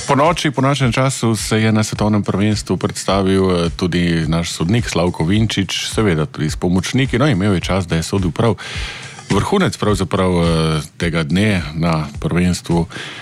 Po nočnem času se je na svetovnem prvenstvu predstavil tudi naš sodnik Slavko Vinčič, seveda tudi s pomočniki, no imel je čas, da je sodil prav vrhunec pravzaprav tega dne na prvenstvu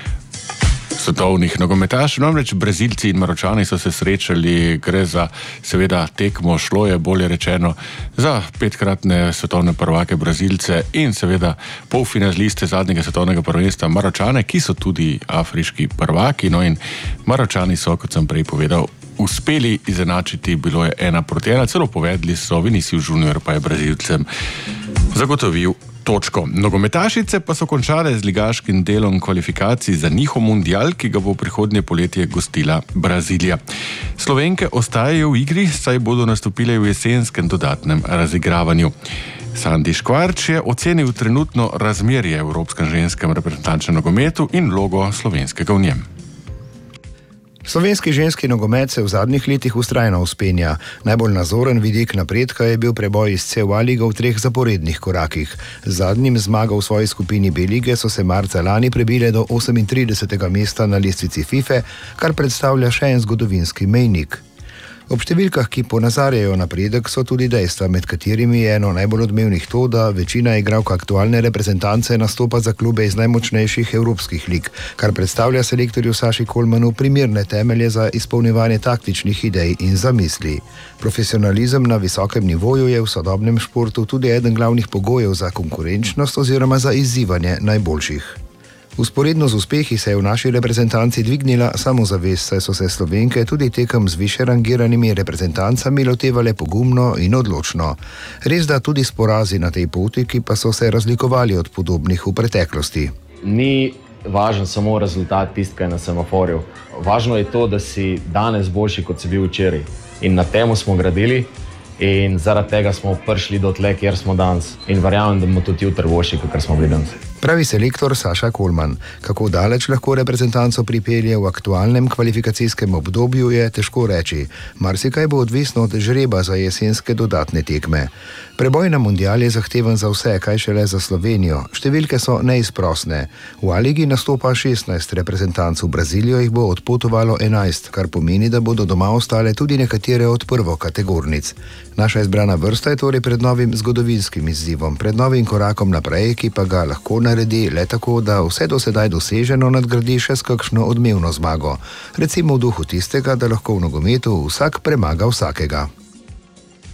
svetovnih nogometašev. Namreč Brazilci in Maročani so se srečali, gre za seveda tekmo, šlo je bolje rečeno za 5-kratne svetovne prvake Brazilce in seveda polfinaliste zadnjega svetovnega prvenstva Maročane, ki so tudi afriški prvaki. No in Maročani so, kot sem prej povedal, uspeli izenačiti, bilo je 1-1, celo povedli so, Vinicius Junior pa je Brazilcem zagotovil točko. Nogometašice pa so končale z ligaškim delom kvalifikacij za njihov mundial, ki ga bo prihodnje poletje gostila Brazilija. Slovenke ostajajo v igri, saj bodo nastopile v jesenskem dodatnem razigravanju. Sandi Škvarč je ocenil trenutno razmerje v evropskem ženskem reprezentančnem nogometu in vlogo slovenskega v njem. Slovenski ženski nogomet se v zadnjih letih vztrajno vzpenja. Najbolj nazoren vidik napredka je bil preboj iz CEVA lige v 3 zaporednih korakih. Z zadnjim zmago v svoji skupini B lige so se marca lani prebile do 38. mesta na lestvici FIFA, kar predstavlja še en zgodovinski mejnik. Ob številkah, ki ponazarjajo napredek, so tudi dejstva, med katerimi je eno najbolj odmevnih to, da večina igralk aktualne reprezentance nastopa za klube iz najmočnejših evropskih lig, kar predstavlja selektorju Saši Kolmanu primerne temelje za izpolnjevanje taktičnih idej in zamisli. Profesionalizem na visokem nivoju je v sodobnem športu tudi eden glavnih pogojev za konkurenčnost oziroma za izzivanje najboljših. Usporedno z uspehi se je v naši reprezentanci dvignila samozavest, saj so se Slovenke tudi tekem z više rangiranimi reprezentancami lotevale pogumno in odločno. Res da tudi s porazi na tej poti, ki pa so se razlikovali od podobnih v preteklosti. Ni važen samo rezultat tistka na semaforju. Važno je to, da si danes boljši, kot si bil včeraj. In na temu smo gradili in zaradi tega smo prišli do tle, kjer smo danes. In verjamem, da bomo tudi jutri boljši, kot smo bili danes. Pravi selektor Saša Kolman. Kako daleč lahko reprezentanco pripelje v aktualnem kvalifikacijskem obdobju, je težko reči. Marsikaj bo odvisno od žreba za jesenske dodatne tekme. Preboj na mundial je zahteven za vse, kaj šele za Slovenijo. Številke so neizprosne. V A-ligi nastopa 16 reprezentanc, v Brazilijo jih bo odpotovalo 11, kar pomeni, da bodo doma ostale tudi nekatere od prvokategornic. Naša izbrana vrsta je torej pred novim zgodovinskim izzivom, pred novim korakom naprej, ki pa ga lahko naredi le tako, da vse do sedaj doseženo nadgradi še s kakšno odmevno zmago. Recimo v duhu tistega, da lahko v nogometu vsak premaga vsakega.